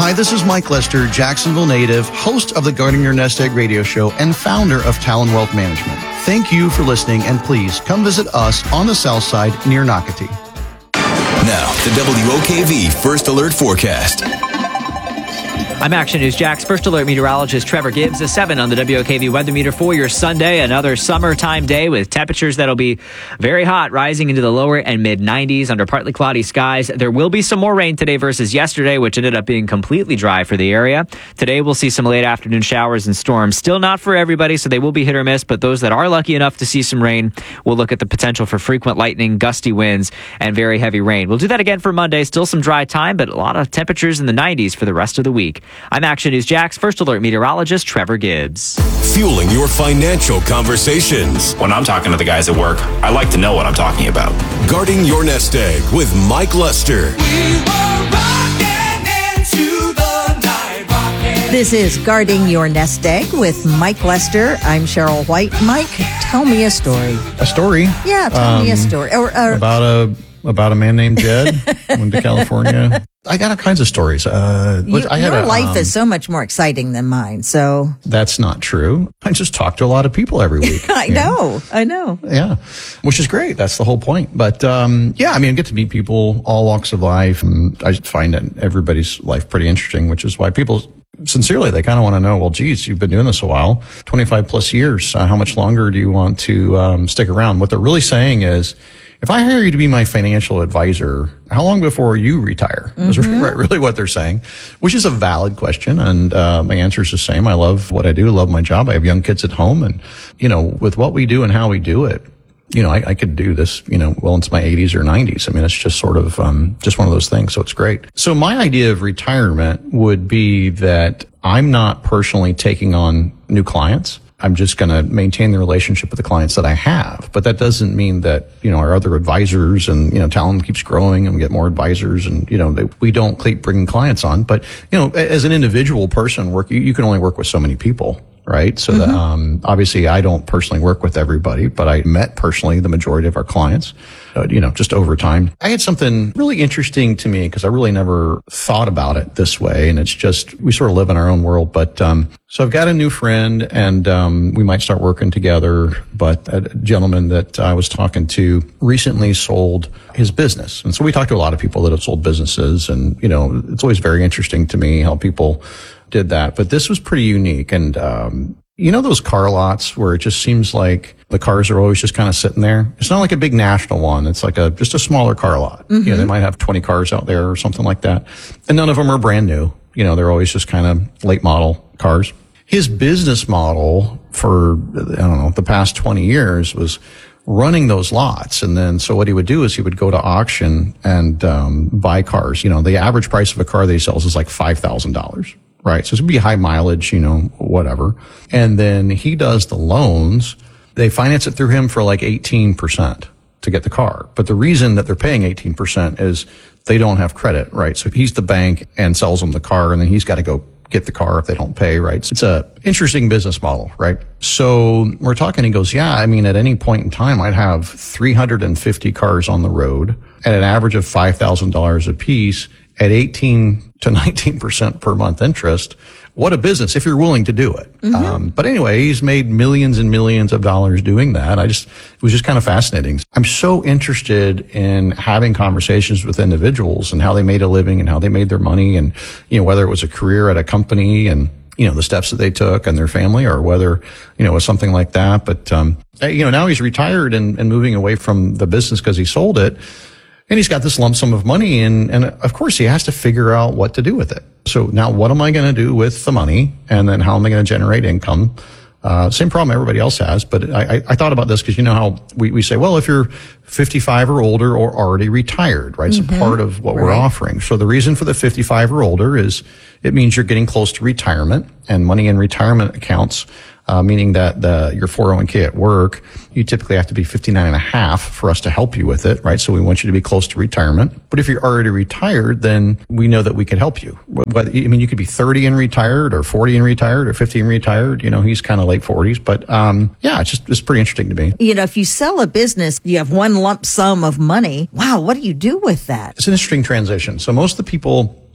Hi, this is Mike Lester, Jacksonville native, host of the Guarding Your Nest Egg radio show and founder of Talon Wealth Management. Thank you for listening, and please come visit us on the south side near Nocatee. Now, the WOKV First Alert Forecast. I'm Action News Jack's First Alert meteorologist Trevor Gibbs. A 7 on the WOKV weather meter for your Sunday. Another summertime day with temperatures that'll be very hot, rising into the lower and mid 90s under partly cloudy skies. There will be some more rain today versus yesterday, which ended up being completely dry for the area. Today we'll see some late afternoon showers and storms. Still not for everybody, so they will be hit or miss, but those that are lucky enough to see some rain will look at the potential for frequent lightning, gusty winds, and very heavy rain. We'll do that again for Monday. Still some dry time, but a lot of temperatures in the 90s for the rest of the week. I'm Action News Jack's First Alert meteorologist Trevor Gibbs. Fueling your financial conversations. When I'm talking to the guys at work, I like to know what I'm talking about. Guarding Your Nest Egg with Mike Lester. This is Guarding Your Nest Egg with Mike Lester. I'm Cheryl White. Mike, tell me a story. A story? Yeah, tell me a story. About a man named Jed went to California. I got all kinds of stories. Your life is so much more exciting than mine, so. That's not true. I just talk to a lot of people every week. I know. Yeah, which is great. That's the whole point. But I get to meet people, all walks of life. And I find that everybody's life pretty interesting, which is why people, sincerely, they kind of want to know, well, geez, you've been doing this a while, 25 plus years. How much longer do you want to stick around? What they're really saying is, if I hire you to be my financial advisor, how long before you retire? Is really what they're saying, which is a valid question. And my answer is the same. I love what I do, love my job. I have young kids at home. And, with what we do and how we do it, I could do this, well into my 80s or 90s. I mean, it's just sort of just one of those things. So it's great. So my idea of retirement would be that I'm not personally taking on new clients. I'm just going to maintain the relationship with the clients that I have. But that doesn't mean that, our other advisors and, Talon keeps growing and we get more advisors and, we don't keep bringing clients on. But, as an individual person, you can only work with so many people. Right. So obviously I don't personally work with everybody, but I met personally the majority of our clients, just over time. I had something really interesting to me because I really never thought about it this way. And it's just, we sort of live in our own world. But, so I've got a new friend and, we might start working together. But a gentleman that I was talking to recently sold his business. And so we talked to a lot of people that have sold businesses and, it's always very interesting to me how people did that. But this was pretty unique. And, those car lots where it just seems like the cars are always just kind of sitting there. It's not like a big national one. It's like just a smaller car lot. They might have 20 cars out there or something like that. And none of them are brand new. They're always just kind of late model cars. His business model for, the past 20 years was running those lots. And then, so what he would do is he would go to auction and, buy cars. The average price of a car that he sells is like $5,000. Right. So it's going to be high mileage, whatever. And then he does the loans. They finance it through him for like 18% to get the car. But the reason that they're paying 18% is they don't have credit. Right. So he's the bank and sells them the car and then he's got to go get the car if they don't pay. Right. So it's a interesting business model. Right. So we're talking, he goes, yeah, at any point in time, I'd have 350 cars on the road at an average of $5,000 a piece at 18 to 19% per month interest. What a business if you're willing to do it. But anyway, he's made millions and millions of dollars doing that. It was just kind of fascinating. I'm so interested in having conversations with individuals and how they made a living and how they made their money and, whether it was a career at a company and, the steps that they took and their family or whether, it was something like that. But, now he's retired and moving away from the business because he sold it. And he's got this lump sum of money and of course he has to figure out what to do with it. So now what am I going to do with the money? And then how am I going to generate income? Same problem everybody else has. But I thought about this because how we say, well, if you're 55 or older or already retired, right? It's a part of what we're offering. So the reason for the 55 or older is it means you're getting close to retirement and money in retirement accounts. Meaning that your 401k at work, you typically have to be 59 and a half for us to help you with it, right? So we want you to be close to retirement. But if you're already retired, then we know that we can help you. You could be 30 and retired or 40 and retired or 50 and retired. He's kind of late 40s. But, it's pretty interesting to me. If you sell a business, you have one lump sum of money. Wow, what do you do with that? It's an interesting transition. So most of the people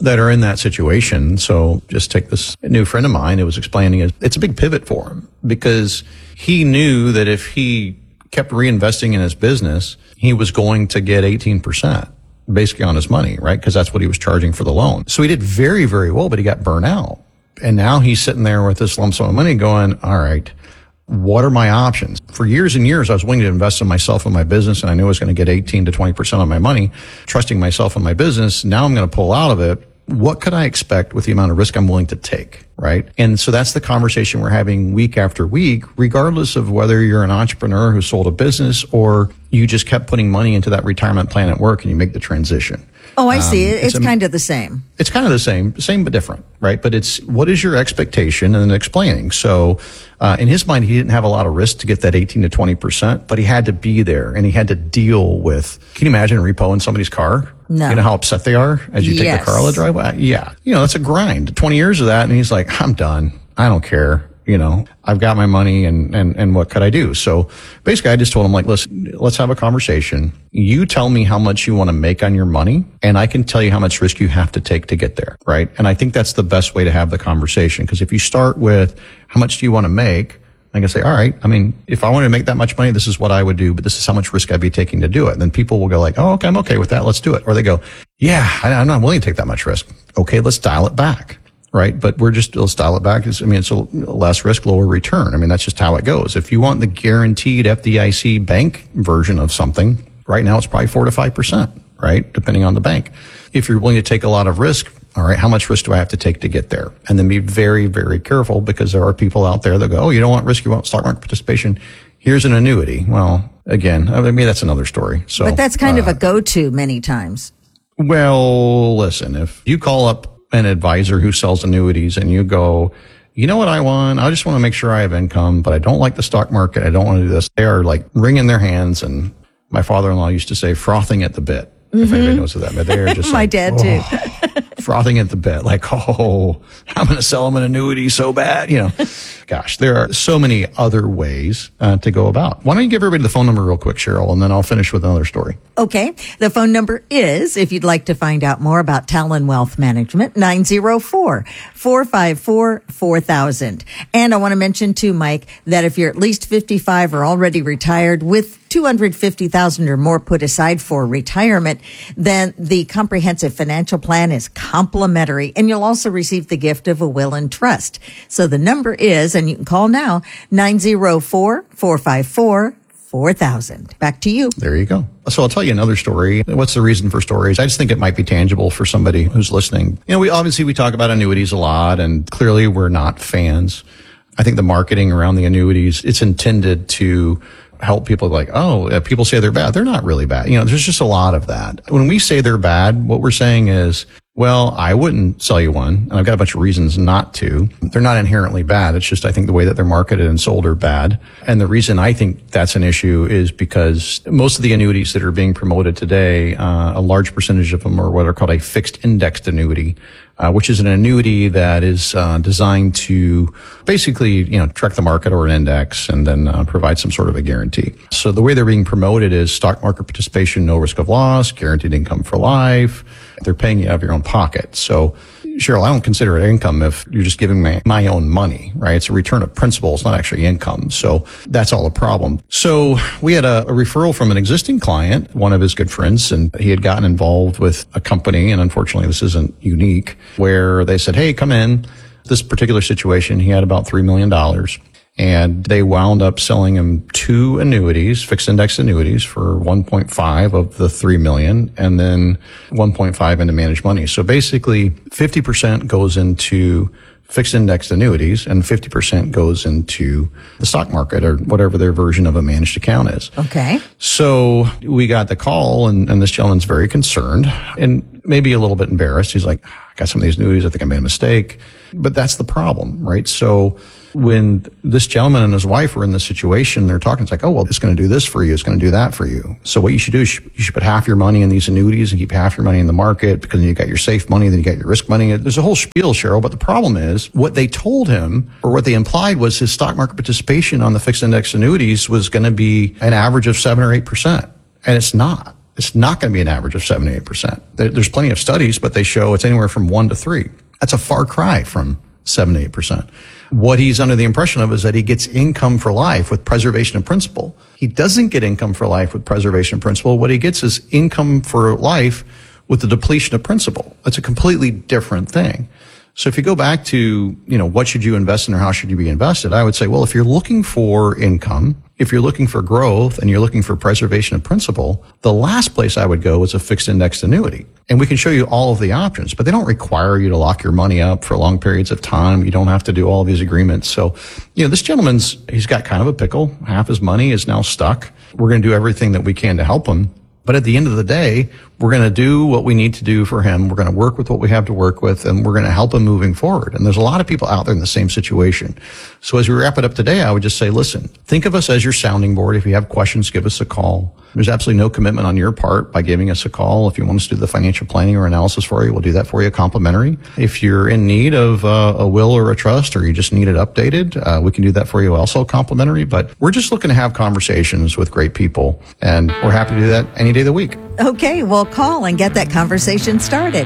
that are in that situation. So just take this new friend of mine who was explaining it. It's a big pivot for him because he knew that if he kept reinvesting in his business, he was going to get 18% basically on his money, right? Because that's what he was charging for the loan. So he did very, very well, but he got burnt out. And now he's sitting there with this lump sum of money going, all right, what are my options? For years and years, I was willing to invest in myself and my business, and I knew I was going to get 18 to 20% on my money, trusting myself and my business. Now I'm going to pull out of it. What could I expect with the amount of risk I'm willing to take, right? And so that's the conversation we're having week after week, regardless of whether you're an entrepreneur who sold a business or you just kept putting money into that retirement plan at work and you make the transition. Oh, I see. It's kind of the same. It's kind of the same but different, right? But it's what is your expectation and then explaining. So in his mind, he didn't have a lot of risk to get that 18 to 20%, but he had to be there and he had to deal with, can you imagine repoing somebody's car? No. You know how upset they are as you take the car on the driveway? Yeah. You know, that's a grind. 20 years of that. And he's like, I'm done. I don't care. You know, I've got my money and what could I do? So basically I just told him like, listen, let's have a conversation. You tell me how much you want to make on your money and I can tell you how much risk you have to take to get there. Right. And I think that's the best way to have the conversation. Because if you start with how much do you want to make? I can say, all right, I mean, if I wanted to make that much money, this is what I would do, but this is how much risk I'd be taking to do it. And then people will go like, oh, okay, I'm okay with that. Let's do it. Or they go, yeah, I'm not willing to take that much risk. Okay, let's dial it back. Right. But let's dial it back. It's a less risk, lower return. I mean, that's just how it goes. If you want the guaranteed FDIC bank version of something, right now it's probably 4 to 5%, right? Depending on the bank. If you're willing to take a lot of risk, all right, how much risk do I have to take to get there? And then be very, very careful because there are people out there that go, oh, you don't want risk, you want stock market participation. Here's an annuity. Well, again, I mean, that's another story. So, but that's kind of a go-to many times. Well, listen, if you call up an advisor who sells annuities and you go, you know what I want? I just want to make sure I have income, but I don't like the stock market. I don't want to do this. They are like wringing their hands. And my father-in-law used to say frothing at the bit. If anybody knows what that meant. They are just My like, dad too. frothing at the bit. Like, oh, I'm going to sell them an annuity so bad. You know, gosh, there are so many other ways to go about. Why don't you give everybody the phone number real quick, Cheryl, and then I'll finish with another story. Okay. The phone number is, if you'd like to find out more about Talon Wealth Management, 904-454-4000. And I want to mention too, Mike, that if you're at least 55 or already retired with $250,000 or more put aside for retirement, then the comprehensive financial plan is complimentary, and you'll also receive the gift of a will and trust. So the number is, and you can call now, 904-454-4000. Back to you. There you go. So I'll tell you another story. What's the reason for stories? I just think it might be tangible for somebody who's listening. You know, we talk about annuities a lot, and clearly we're not fans. I think the marketing around the annuities, it's intended to help people like, oh, people say they're bad. They're not really bad. You know, there's just a lot of that. When we say they're bad, what we're saying is, well, I wouldn't sell you one, and I've got a bunch of reasons not to. They're not inherently bad. It's just I think the way that they're marketed and sold are bad. And the reason I think that's an issue is because most of the annuities that are being promoted today, a large percentage of them are what are called a fixed indexed annuity, which is an annuity that is designed to basically, you know, track the market or an index and then provide some sort of a guarantee. So the way they're being promoted is stock market participation, no risk of loss, guaranteed income for life. They're paying you out of your own pocket. So, Cheryl, I don't consider it income if you're just giving me my own money, right? It's a return of principal. It's not actually income. So that's all a problem. So we had a referral from an existing client, one of his good friends, and he had gotten involved with a company. And unfortunately, this isn't unique, where they said, hey, come in. This particular situation, he had about $3 million. And they wound up selling him 2 annuities, fixed index annuities, for 1.5 of the 3 million, and then 1.5 into managed money. So basically 50% goes into fixed indexed annuities and 50% goes into the stock market or whatever their version of a managed account is. Okay. So we got the call and this gentleman's very concerned and maybe a little bit embarrassed. He's like, I got some of these annuities. I think I made a mistake. But that's the problem, right? So when this gentleman and his wife were in this situation, they're talking, it's like, oh, well, it's going to do this for you. It's going to do that for you. So what you should do is you should put half your money in these annuities and keep half your money in the market, because then you got your safe money, then you got your risk money. There's a whole spiel, Cheryl. But the problem is what they told him, or what they implied, was his stock market participation on the fixed index annuities was going to be an average of 7 or 8%. And it's not. It's not going to be an average of 7 to 8%. There's plenty of studies, but they show it's anywhere from 1 to 3. That's a far cry from 7 to 8%. What he's under the impression of is that he gets income for life with preservation of principal. He doesn't get income for life with preservation of principal. What he gets is income for life with the depletion of principal. It's a completely different thing. So if you go back to, what should you invest in or how should you be invested? I would say, well, if you're looking for income, if you're looking for growth and you're looking for preservation of principal, the last place I would go is a fixed indexed annuity. And we can show you all of the options, but they don't require you to lock your money up for long periods of time. You don't have to do all of these agreements. So, this gentleman's, he's got kind of a pickle. Half his money is now stuck. We're going to do everything that we can to help him. But at the end of the day, we're going to do what we need to do for him. We're going to work with what we have to work with, and we're going to help him moving forward. And there's a lot of people out there in the same situation. So as we wrap it up today, I would just say, listen, think of us as your sounding board. If you have questions, give us a call. There's absolutely no commitment on your part by giving us a call. If you want us to do the financial planning or analysis for you, we'll do that for you complimentary. If you're in need of a will or a trust, or you just need it updated, we can do that for you also complimentary. But we're just looking to have conversations with great people, and we're happy to do that any day of the week. Okay, well, call and get that conversation started.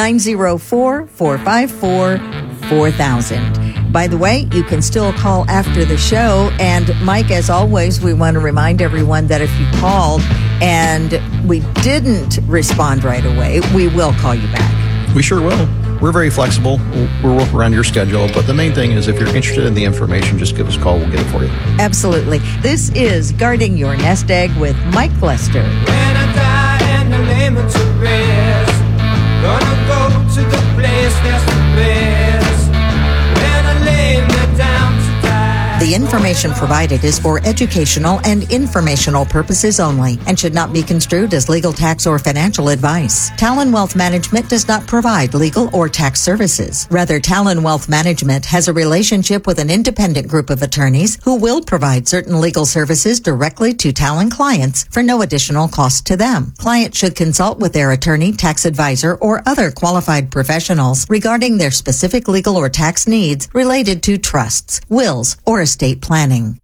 904-454-4000. By the way, you can still call after the show. And Mike, as always, we want to remind everyone that if you called and we didn't respond right away, we will call you back. We sure will. We're very flexible. We'll work around your schedule. But the main thing is, if you're interested in the information, just give us a call. We'll get it for you. Absolutely. This is Guarding Your Nest Egg with Mike Lester. When I die and I lay me to rest, gonna go to the place that's the best. When I lay me down to die. The information provided is for educational and informational purposes only and should not be construed as legal, tax, or financial advice. Talon Wealth Management does not provide legal or tax services. Rather, Talon Wealth Management has a relationship with an independent group of attorneys who will provide certain legal services directly to Talon clients for no additional cost to them. Clients should consult with their attorney, tax advisor, or other qualified professionals regarding their specific legal or tax needs related to trusts, wills, or estate planning.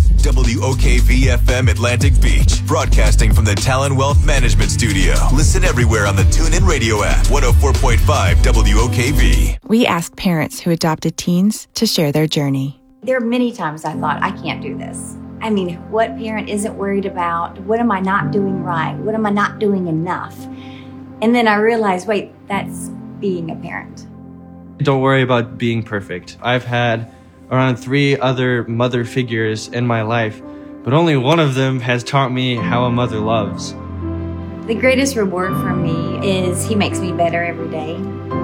WOKV-FM Atlantic Beach, broadcasting from the Talon Wealth Management Studio. Listen everywhere on the TuneIn Radio app. 104.5 WOKV. We asked parents who adopted teens to share their journey. There are many times I thought, I can't do this. I mean, what parent isn't worried about? What am I not doing right? What am I not doing enough? And then I realized, wait, that's being a parent. Don't worry about being perfect. I've had around 3 other mother figures in my life, but only one of them has taught me how a mother loves. The greatest reward for me is he makes me better every day.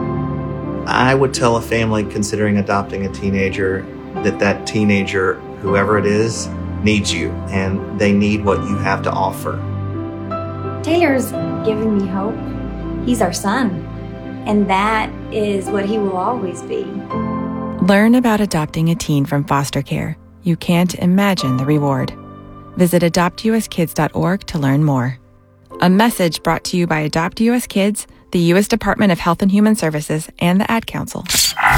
I would tell a family considering adopting a teenager that teenager, whoever it is, needs you, and they need what you have to offer. Taylor's giving me hope. He's our son, and that is what he will always be. Learn about adopting a teen from foster care. You can't imagine the reward. Visit adoptuskids.org to learn more. A message brought to you by Adopt US Kids, the U.S. Department of Health and Human Services, and the Ad Council.